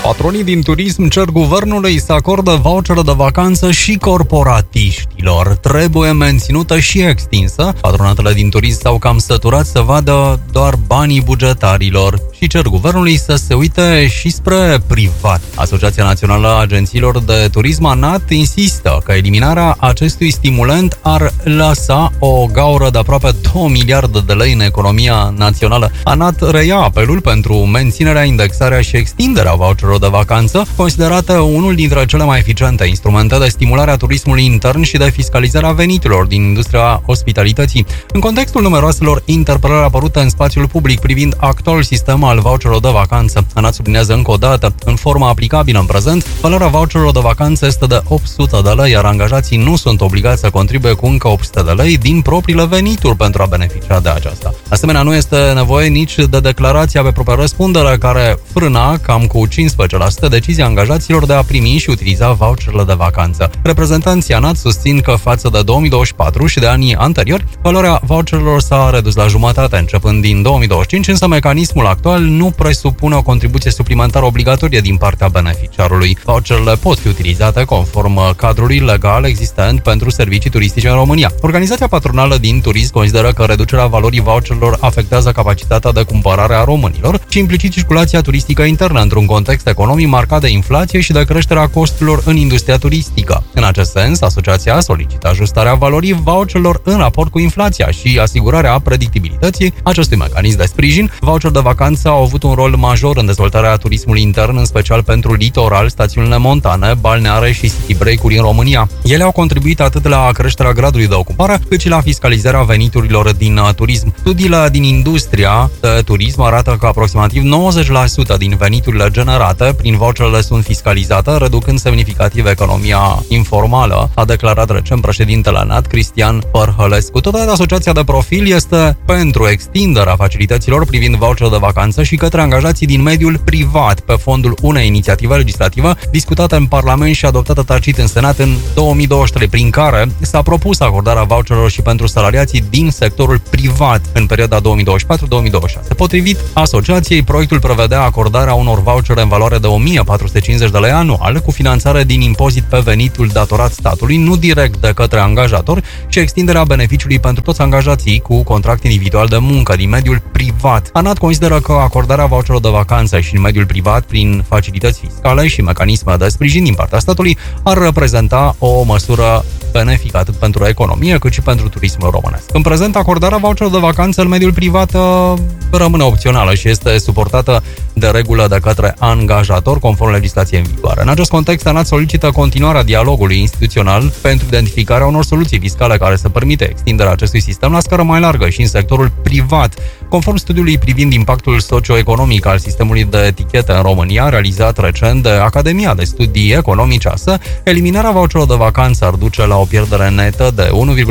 Patronii din turism cer guvernului să acordă vouchere de vacanță și corporatiștilor. Trebuie menținută și extinsă. Patronatele din turism s-au cam săturat să vadă doar banii bugetarilor și cer guvernului să se uite și spre privat. Asociația Națională a Agențiilor de Turism, ANAT, insistă că eliminarea acestui stimulant ar lăsa o gaură de aproape 2 miliarde de lei în economia națională. ANAT reia apelul pentru menținerea, indexarea și extinderea voucherelor de vacanță, considerată unul dintre cele mai eficiente instrumente de stimulare a turismului intern și de fiscalizarea veniturilor din industria ospitalității. În contextul numeroaselor interpelări apărute în spațiul public privind actualul sistem al voucherelor de vacanță, ANAT sublinează încă o dată, în forma aplicabilă în prezent, valoarea voucherelor de vacanță este de 800 de lei, iar angajații nu sunt obligați să contribuie cu încă 800 de lei din propriile venituri pentru a beneficia de aceasta. Asemenea, nu este nevoie nici de declarația pe propria răspundere, care frâna cam cu 15% decizia angajaților de a primi și utiliza voucherele de vacanță. Reprezentanții ANAT susțin că față de 2024 și de anii anteriori, valoarea voucherelor s-a redus la jumătate, începând din 2025, însă mecanismul actual nu presupune o contribuție suplimentară obligatorie din partea beneficiarului. Voucherele pot fi utilizate conform cadrului legal existent pentru servicii turistice în România. Organizația patronală din turism consideră că reducerea valorii voucherelor afectează capacitatea de cumpărare a românilor și implicit circulația turistică internă într-un context economic marcat de inflație și de creșterea costurilor în industria turistică. În acest sens, asociația solicită ajustarea valorii voucherelor în raport cu inflația și asigurarea predictibilității acestui mecanism de sprijin. Voucher de vacanță au avut un rol major în dezvoltarea turismului intern, în special pentru litoral, stațiunile montane, balneare și city break-uri în România. Ele au contribuit atât la creșterea gradului de ocupare, cât și la fiscalizarea veniturilor din turism. Studiile din industria de turism arată că aproximativ 90% din veniturile generate prin voucherele sunt fiscalizate, reducând semnificativ economia informală, a declarat recent președintele ANAT, Cristian Părhălescu. Totodată, asociația de profil este pentru extinderea facilităților privind voucherul de vacanță și către angajații din mediul privat, pe fondul unei inițiative legislative discutată în Parlament și adoptată tacit în Senat în 2023, prin care s-a propus acordarea voucherelor și pentru salariații din sectorul privat în perioada 2024-2026. Potrivit asociației, proiectul prevedea acordarea unor vouchere în valoare de 1450 de lei anual, cu finanțare din impozit pe venitul datorat statului, nu direct de către angajator, și extinderea beneficiului pentru toți angajații cu contract individual de muncă din mediul privat. ANAT consideră că acordarea voucherelor de vacanță și în mediul privat prin facilități fiscale și mecanisme de sprijin din partea statului ar reprezenta o măsură benefică atât pentru economie cât și pentru turismul românesc. În prezent, acordarea voucherelor de vacanță în mediul privat rămâne opțională și este suportată de regulă de către angajator, conform legislației în vigoare. În acest context, ANAT solicită continuarea dialogului instituțional pentru identificarea unor soluții fiscale care să permite extinderea acestui sistem la scară mai largă și în sectorul privat. Conform studiului privind impactul socioeconomic al sistemului de etichete în România, realizat recent de Academia de Studii Economice ASE, eliminarea voucherelor de vacanță ar duce la o pierdere netă de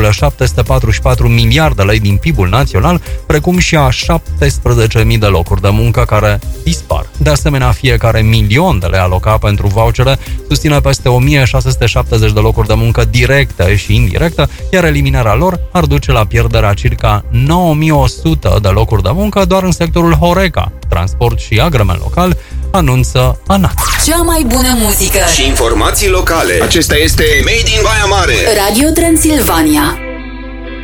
1,744 miliarde de lei din PIB-ul național, precum și a 17.000 de locuri de muncă care dispar. De asemenea, fiecare milion de lei alocat pentru vouchere susține peste 1670 de locuri de muncă directe și indirecte, iar eliminarea lor ar duce la pierderea circa 9100 de locuri de muncă doar în sectorul Horeca, transport și agrement local, anunță ANAT. Cea mai bună muzică și informații locale. Acesta este Made in Baia Mare. Radio Transilvania.